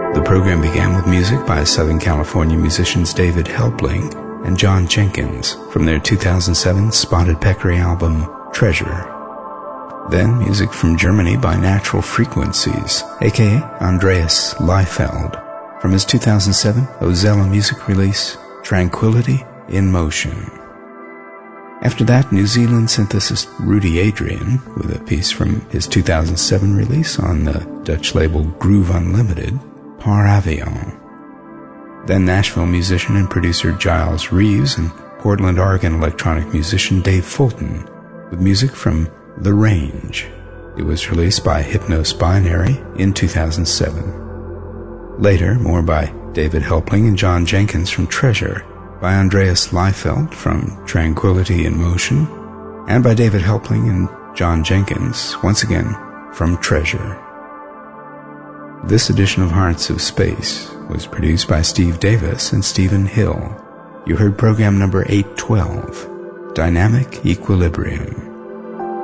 The program began with music by Southern California musicians David Helpling and John Jenkins from their 2007 Spotted Peccary album, Treasure. Then music from Germany by Natural Frequencies, aka Andreas Leifeld, from his 2007 Ozella music release, Tranquility in Motion. After that, New Zealand synthesist Rudy Adrian, with a piece from his 2007 release on the Dutch label Groove Unlimited, Par Avion. Then Nashville musician and producer Giles Reeves and Portland, Oregon electronic musician Dave Fulton, with music from The Range. It was released by Hypnos Binary in 2007. Later, more by David Helpling and John Jenkins from Treasure, by Andreas Leifeld from Tranquility in Motion, and by David Helpling and John Jenkins, once again, from Treasure. This edition of Hearts of Space was produced by Steve Davis and Stephen Hill. You heard program number 812, Dynamic Equilibrium.